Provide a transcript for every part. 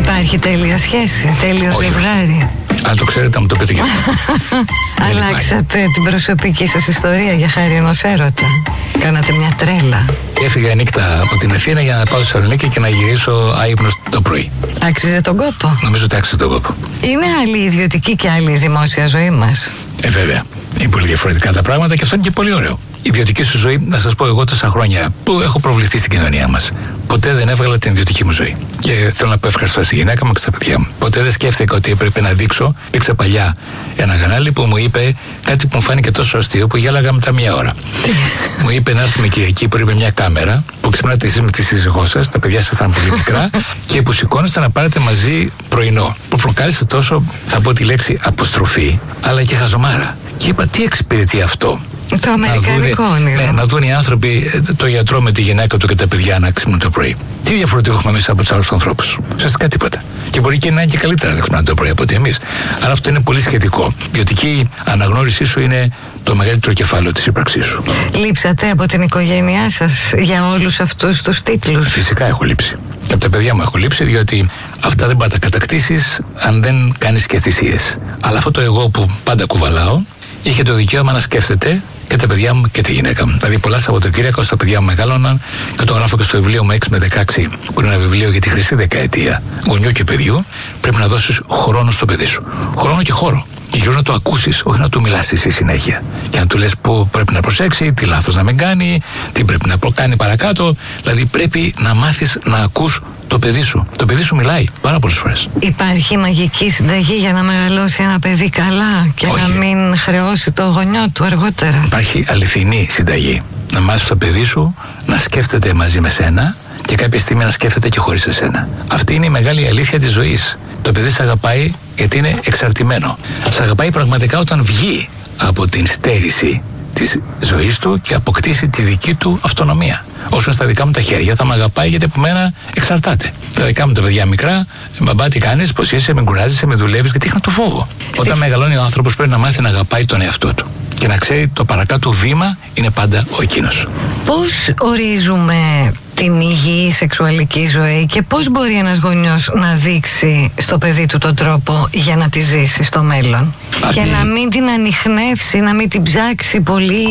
Υπάρχει τέλεια σχέση, τέλειο ζευγάρι? Αν το ξέρετε, μου το πείτε και Αλλάξατε την προσωπική σας ιστορία για χάρη ενός έρωτα. Κάνατε μια τρέλα. Έφυγα νύχτα από την Αθήνα για να πάω στη Θεσσαλονίκη και να γυρίσω άϊπνος το πρωί. Άξιζε τον κόπο? Νομίζω ότι άξιζε τον κόπο. Είναι άλλη η ιδιωτική και άλλη η δημόσια ζωή μας. Βέβαια. Είναι πολύ διαφορετικά τα πράγματα και αυτό είναι και πολύ ωραίο. Η ιδιωτική σου ζωή, να σας πω εγώ τόσα χρόνια που έχω προβληθεί στην κοινωνία μας, ποτέ δεν έβγαλα την ιδιωτική μου ζωή. Και θέλω να πω ευχαριστώ στη γυναίκα μου και στα παιδιά μου. Ποτέ δεν σκέφτηκα ότι έπρεπε να δείξω. Υπήρξε παλιά ένα κανάλι που μου είπε κάτι που μου φάνηκε τόσο αστείο που γέλαγα μετά μία ώρα. Μου είπε να έρθουμε Κυριακή που είπε μια κάμερα που ξυπνάτε εσείς με τη σύζυγό σας, τα παιδιά σας ήταν πολύ μικρά και που σηκώνεστε να πάρετε μαζί πρωινό. Που προκάλεσε τόσο, θα πω τη λέξη αποστροφή, αλλά και χαζομάρα. Και είπα, τι εξυπηρετεί αυτό? Το αμερικανικό όνειρο. Ναι, να δουν οι άνθρωποι το γιατρό με τη γυναίκα του και τα παιδιά να ξυπνούν το πρωί. Τι διαφορετικό έχουμε εμείς από τους άλλους ανθρώπους? Ουσιαστικά τίποτα. Και μπορεί και να είναι και καλύτερα να ξυπνάνε το πρωί από ότι εμείς. Αλλά αυτό είναι πολύ σχετικό. Διότι και η αναγνώρισή σου είναι το μεγαλύτερο κεφάλαιο της ύπαρξής σου. Λείψατε από την οικογένειά σας για όλους αυτούς τους τίτλους? Φυσικά έχω λείψει. Και από τα παιδιά μου έχω λείψει, διότι αυτά δεν πάντα κατακτήσεις αν δεν κάνεις και θυσίες. Αλλά αυτό το εγώ που πάντα κουβαλάω είχε το δικαίωμα να σκέφτεται και τα παιδιά μου και τη γυναίκα μου. Δηλαδή, πολλά Σαββατοκύριακα τα παιδιά μου μεγάλωναν και το γράφω και στο βιβλίο μου 6 με 16, που είναι ένα βιβλίο για τη χρυσή δεκαετία γονιού και παιδιού. Πρέπει να δώσεις χρόνο στο παιδί σου. Χρόνο και χώρο. Και γύρω να το ακούσεις, όχι να του μιλάς εσύ συνέχεια. Και να του λες που πρέπει να προσέξει, τι λάθος να μην κάνει, τι πρέπει να κάνει παρακάτω. Δηλαδή, πρέπει να μάθεις να ακούς το παιδί σου. Το παιδί σου μιλάει πάρα πολλές φορές. Υπάρχει μαγική συνταγή για να μεγαλώσει ένα παιδί καλά και όχι, να μην χρεώσει το γονιό του αργότερα? Υπάρχει αληθινή συνταγή. Να μάθεις το παιδί σου να σκέφτεται μαζί με σένα και κάποια στιγμή να σκέφτεται και χωρίς εσένα. Αυτή είναι η μεγάλη αλήθεια της ζωής. Το παιδί σε αγαπάει γιατί είναι εξαρτημένο. Σε αγαπάει πραγματικά όταν βγει από την στέρηση της ζωής του και αποκτήσει τη δική του αυτονομία. Όσο είναι στα δικά μου τα χέρια, θα με αγαπάει γιατί από μένα εξαρτάται. Τα δικά μου τα παιδιά μικρά, μπαμπά, τι κάνεις, πώς είσαι, με κουράζεσαι, με δουλεύεις, γιατί είχα το φόβο. Όταν μεγαλώνει ο άνθρωπος πρέπει να μάθει να αγαπάει τον εαυτό του και να ξέρει το παρακάτω βήμα είναι πάντα ο εκείνος. Πώς ορίζουμε την υγιή σεξουαλική ζωή και πώς μπορεί ένας γονιός να δείξει στο παιδί του τον τρόπο για να τη ζήσει στο μέλλον? Και να μην την ανιχνεύσει, να μην την ψάξει πολύ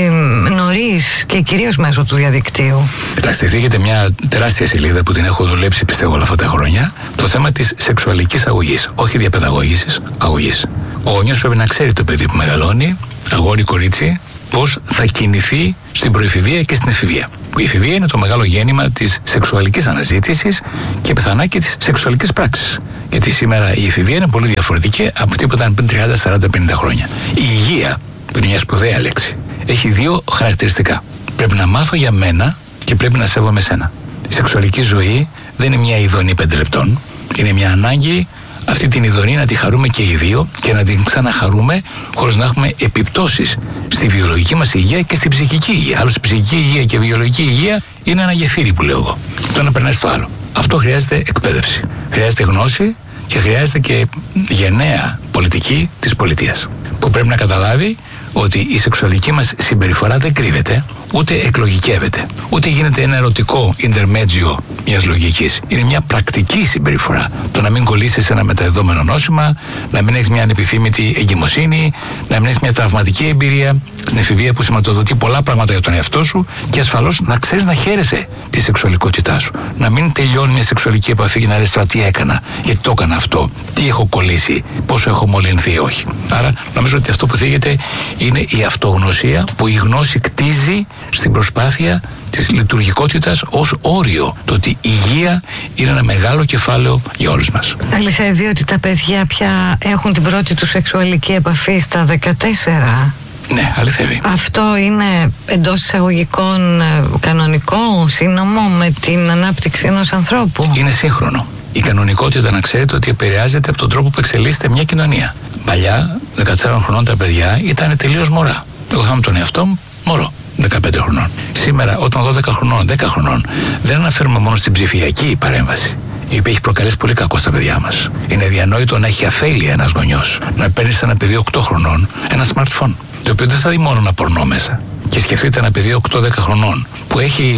νωρίς και κυρίως μέσω του διαδικτύου. Κοιτάξτε, θίγεται μια τεράστια σελίδα που την έχω δουλέψει πιστεύω όλα αυτά τα χρόνια, το θέμα της σεξουαλικής αγωγής, όχι διαπαιδαγώγησης, αγωγής. Ο γονιός πρέπει να ξέρει το παιδί που μεγαλώνει, αγόρι, κορίτσι, πώς θα κινηθεί στην προεφηβεία και στην εφηβεία. Που η εφηβεία είναι το μεγάλο γέννημα της σεξουαλικής αναζήτησης και πιθανά και της σεξουαλικής πράξης. Γιατί σήμερα η εφηβεία είναι πολύ διαφορετική από αυτή που ήταν πριν 30, 40, 50 χρόνια. Η υγεία, που είναι μια σπουδαία λέξη, έχει δύο χαρακτηριστικά. Πρέπει να μάθω για μένα και πρέπει να σέβομαι εσένα. Η σεξουαλική ζωή δεν είναι μια ειδονή 5 λεπτών. Είναι μια ανάγκη αυτή την ειδονή να τη χαρούμε και οι δύο και να την ξαναχαρούμε χωρίς να έχουμε επιπτώσεις στη βιολογική μας υγεία και στη ψυχική υγεία. Άλλωστε, ψυχική υγεία και βιολογική υγεία είναι ένα γεφύρι που λέω εγώ. Το ένα περνάει στο άλλο. Αυτό χρειάζεται εκπαίδευση. Χρειάζεται γνώση και χρειάζεται και γενναία πολιτική της πολιτείας. Που πρέπει να καταλάβει ότι η σεξουαλική μας συμπεριφορά δεν κρύβεται, ούτε εκλογικεύεται, ούτε γίνεται ένα ερωτικό intermezzo μιας λογικής. Είναι μια πρακτική συμπεριφορά. Το να μην κολλήσεις ένα μεταδεδομένο νόσημα, να μην έχεις μια ανεπιθύμητη εγκυμοσύνη, να μην έχεις μια τραυματική εμπειρία στην εφηβεία που σηματοδοτεί πολλά πράγματα για τον εαυτό σου και ασφαλώς να ξέρεις να χαίρεσαι τη σεξουαλικότητά σου. Να μην τελειώνει μια σεξουαλική επαφή και να λες τώρα τι έκανα, γιατί το έκανα αυτό, τι έχω κολλήσει, πόσο έχω μολυνθεί, όχι. Άρα νομίζω ότι αυτό που θίγεται είναι η αυτογνωσία που η γνώση κτίζει στην προσπάθεια της λειτουργικότητας ως όριο. Το ότι η υγεία είναι ένα μεγάλο κεφάλαιο για όλους μας. Αληθεύει ότι τα παιδιά πια έχουν την πρώτη του σεξουαλική επαφή στα 14? Ναι, αληθεύει. Αυτό είναι εντός εισαγωγικών κανονικό, σύνομο με την ανάπτυξη ενός ανθρώπου? Είναι σύγχρονο. Η κανονικότητα, να ξέρετε, ότι επηρεάζεται από τον τρόπο που εξελίσσεται μια κοινωνία. Παλιά, 14 χρονών τα παιδιά ήταν τελείως μωρά. Εγώ θα είμαι τον εαυτό μου μωρό, 15 χρονών. Σήμερα, όταν 12 χρονών, 10 χρονών, δεν αναφέρουμε μόνο στην ψηφιακή παρέμβαση, η οποία έχει προκαλέσει πολύ κακό στα παιδιά μας. Είναι διανόητο να έχει αφέλεια ένας γονιός να παίρνει σε ένα παιδί 8 χρονών ένα smartphone, το οποίο δεν θα δει μόνο ένα πορνό μέσα. Και σκεφτείτε ένα παιδί 8-10 χρονών που έχει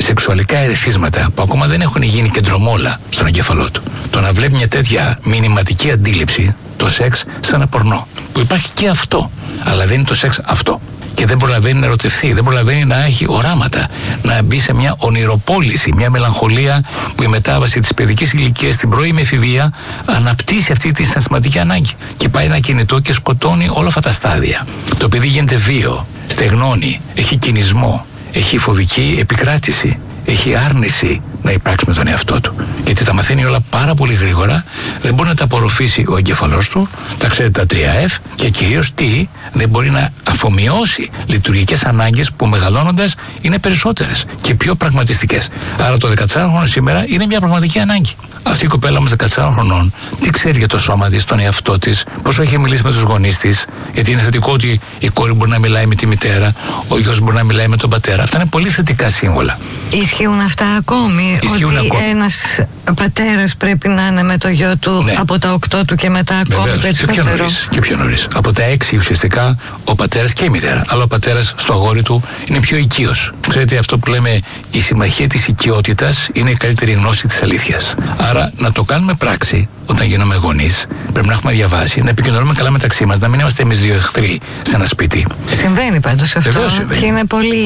σεξουαλικά ερεθίσματα που ακόμα δεν έχουν γίνει κεντρομόλα στον εγκέφαλό του. Το να βλέπει μια τέτοια μηνυματική αντίληψη, το σεξ σαν ένα πορνό. Που υπάρχει και αυτό, αλλά δεν είναι το σεξ αυτό. Και δεν προλαβαίνει να ερωτευθεί, δεν προλαβαίνει να έχει οράματα, να μπει σε μια ονειροπόληση, μια μελαγχολία που η μετάβαση της παιδικής ηλικίας στην πρώιμη εφηβεία αναπτύσσει αυτή τη συναισθηματική ανάγκη. Και πάει ένα κινητό και σκοτώνει όλα αυτά τα στάδια. Το παιδί γίνεται βίο, στεγνώνει, έχει κινησμό, έχει φοβική επικράτηση, έχει άρνηση να υπάρξει με τον εαυτό του. Γιατί τα μαθαίνει όλα πάρα πολύ γρήγορα, δεν μπορεί να τα απορροφήσει ο εγκέφαλός του, τα ξέρει τα 3F και κυρίως δεν μπορεί να αφομοιώσει λειτουργικές ανάγκες που μεγαλώνοντας είναι περισσότερες και πιο πραγματιστικές. Άρα το 14χρονο σήμερα είναι μια πραγματική ανάγκη. Αυτή η κοπέλα όμως 14 χρονών, τι ξέρει για το σώμα της, τον εαυτό της, πόσο έχει μιλήσει με τους γονείς της, γιατί είναι θετικό ότι η κόρη μπορεί να μιλάει με τη μητέρα, ο γιος μπορεί να μιλάει με τον πατέρα. Αυτά είναι πολύ θετικά σύμβολα. Ισχύουν αυτά ακόμη? Ισχύουν ότι ένας πατέρας πρέπει να είναι με το γιο του από τα 8 του και μετά ακόμη? Βεβαίως, περισσότερο? Και πιο νωρίς. Από τα 6 ουσιαστικά ο πατέρας και η μητέρα. Αλλά ο πατέρας στο αγόρι του είναι πιο οικείος. Ξέρετε, αυτό που λέμε η συμμαχία της οικειότητας είναι η καλύτερη γνώση της αλήθειας. Άρα να το κάνουμε πράξη όταν γίνομαι γονείς, πρέπει να έχουμε διαβάσει, να επικοινωνούμε καλά μεταξύ μας, να μην είμαστε εμείς δύο εχθροί σε ένα σπίτι. Συμβαίνει πάντως αυτό. Συμβαίνει. Και είναι πολύ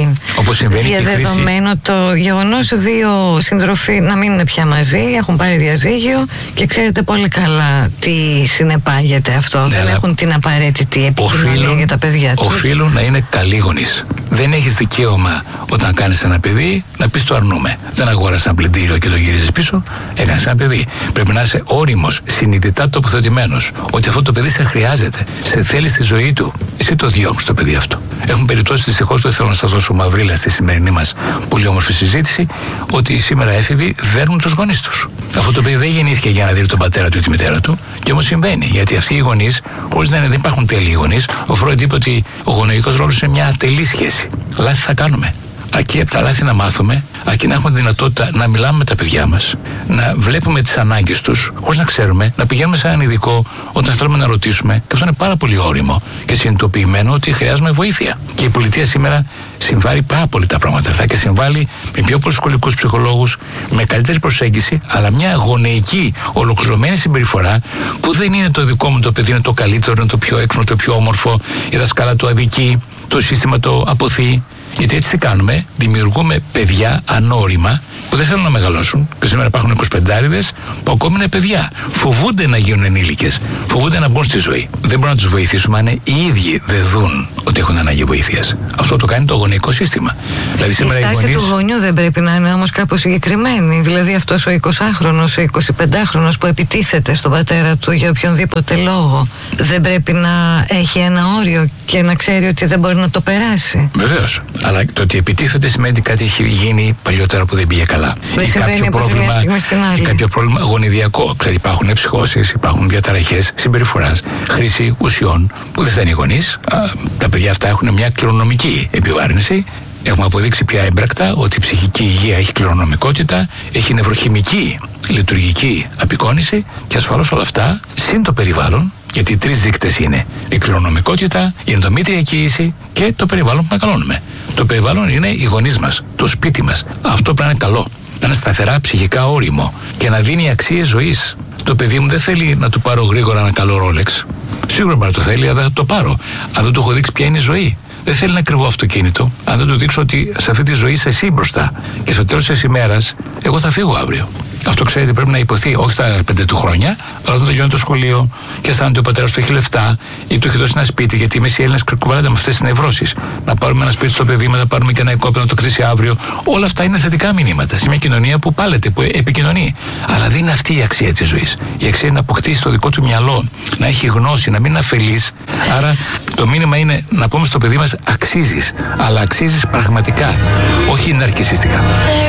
διαδεδομένο το γεγονός δύο σύντροφοι να μην είναι πια μαζί, έχουν πάρει διαζύγιο και ξέρετε πολύ καλά τι συνεπάγεται αυτό. Ναι, δεν έχουν την απαραίτητη επικοινωνία για τα παιδιά τους. Οφείλουν να είναι καλοί γονείς. Δεν έχεις δικαίωμα όταν κάνεις ένα παιδί να πεις το αρνούμε. Δεν αγόρασες ένα πλυντήριο και το γυρίζεις πίσω, έκανες ένα παιδί. Πρέπει να είσαι όριμος, συνειδητά τοποθετημένος, ότι αυτό το παιδί σε χρειάζεται, σε θέλει στη ζωή του. Εσύ το διώχνεις το παιδί αυτό. Έχουν περιπτώσεις, δυστυχώς, δεν θέλω να σας δώσω μαυρίλα στη σημερινή μας πολύ όμορφη συζήτηση, ότι σήμερα έφηβοι δέρνουν τους γονείς τους. Αυτό το παιδί δεν γεννήθηκε για να δει τον πατέρα του ή τη μητέρα του, και όμως συμβαίνει. Γιατί αυτοί οι γονείς, χωρίς να είναι, δεν υπάρχουν τέλειοι γονείς, ο Φρόιντ είπε ότι ο γονεϊκός ρόλος είναι μια ατελή σχέση. Λάθη θα κάνουμε. Αρκεί από τα λάθη να μάθουμε, αρκεί να έχουμε τη δυνατότητα να μιλάμε με τα παιδιά μας, να βλέπουμε τις ανάγκες τους, χωρίς να ξέρουμε, να πηγαίνουμε σε έναν ειδικό όταν θέλουμε να ρωτήσουμε. Και αυτό είναι πάρα πολύ όριμο και συνειδητοποιημένο ότι χρειάζομαι βοήθεια. Και η πολιτεία σήμερα συμβάλλει πάρα πολύ τα πράγματα αυτά και συμβάλλει με πιο πολλούς σχολικούς ψυχολόγους, με καλύτερη προσέγγιση, αλλά μια γονεϊκή, ολοκληρωμένη συμπεριφορά που δεν είναι το δικό μου το παιδί, είναι το καλύτερο, είναι το πιο έξυπνο, το πιο όμορφο, η δασκάλα το αδικεί, το σύστημα το αποθεί. Γιατί έτσι τι κάνουμε, δημιουργούμε παιδιά ανώριμα που δεν θέλουν να μεγαλώσουν. Και σήμερα υπάρχουν 25άριδες που ακόμη είναι παιδιά. Φοβούνται να γίνουν ενήλικες, φοβούνται να μπουν στη ζωή. Δεν μπορούμε να τους βοηθήσουμε αν οι ίδιοι δεν δουν ότι έχουν ανάγκη βοήθειας. Αυτό το κάνει το γονεϊκό σύστημα. Δηλαδή, σήμερα η στάση του γονιού δεν πρέπει να είναι όμως κάπως συγκεκριμένη. Δηλαδή αυτός ο 20χρονος, ο 25χρονος που επιτίθεται στον πατέρα του για οποιονδήποτε λόγο, δεν πρέπει να έχει ένα όριο και να ξέρει ότι δεν μπορεί να το περάσει? Βεβαίως. Αλλά το ότι επιτίθεται σημαίνει ότι κάτι έχει γίνει παλιότερα που δεν πήγε καλά. Δεν συμβαίνει από τη μια στιγμή στην άλλη. Ή κάποιο πρόβλημα γονιδιακό. Ξέρετε, υπάρχουν ψυχώσεις, υπάρχουν διαταραχές συμπεριφοράς, χρήση ουσιών που δεν φτάνει οι γονείς. Τα παιδιά αυτά έχουν μια κληρονομική επιβάρυνση. Έχουμε αποδείξει πια έμπρακτα ότι η ψυχική υγεία έχει κληρονομικότητα, έχει νευροχημική λειτουργική απεικόνηση και ασφαλώς όλα αυτά συν το περιβάλλον. Γιατί οι τρεις δείκτες είναι η κληρονομικότητα, η ενδομήτρια εκκοίηση και το περιβάλλον που μεγαλώνουμε. Το περιβάλλον είναι οι γονείς μας, το σπίτι μας. Αυτό πρέπει να είναι καλό, να είναι σταθερά ψυχικά όριμο και να δίνει αξίες ζωής. Το παιδί μου δεν θέλει να του πάρω γρήγορα ένα καλό ρόλεξ. Σίγουρα μπορεί να το θέλει, αλλά θα το πάρω. Αν δεν του έχω δείξει ποια είναι η ζωή. Δεν θέλει ένα ακριβό αυτοκίνητο, αν δεν του δείξω ότι σε αυτή τη ζωή είσαι εσύ μπροστά. Και στο τέλος της ημέρας, εγώ θα φύγω αύριο. Αυτό ξέρετε πρέπει να υποθεί όχι στα 5 του χρόνια, αλλά όταν τελειώνει το σχολείο και αισθάνεται ο πατέρας του έχει λεφτά ή του έχει δώσει ένα σπίτι. Γιατί εμείς οι Έλληνες κουβαλάμε με αυτές τις νευρώσεις. Να πάρουμε ένα σπίτι στο παιδί μας, να πάρουμε και ένα οικόπεδο να το κτίσει αύριο. Όλα αυτά είναι θετικά μηνύματα. Σε μια κοινωνία που πάλεται, που επικοινωνεί. Αλλά δεν είναι αυτή η αξία της ζωής. Η αξία είναι να αποκτήσει το δικό του μυαλό, να έχει γνώση, να μην είναι αφελής. Άρα το μήνυμα είναι να πούμε στο παιδί μας αξίζεις. Αλλά αξίζεις πραγματικά, όχι ναρκισσιστικά.